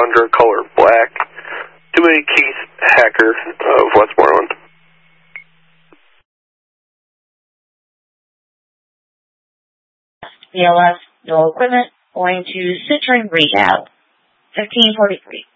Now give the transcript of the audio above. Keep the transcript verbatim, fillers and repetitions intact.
Tundra, color black. To a Keith Hacker of Westmoreland. B L S, no equipment, going to Citroen Rehab, fifteen forty-three.